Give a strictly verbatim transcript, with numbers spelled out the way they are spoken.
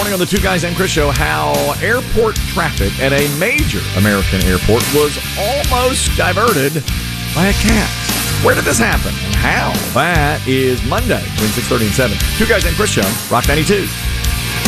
morning on the Two Guys and Chris Show, how airport traffic at a major American airport was almost diverted by a cat. Where did this happen and how? That is Monday between six thirty and seven. Two Guys and Chris Show, Rock ninety-two.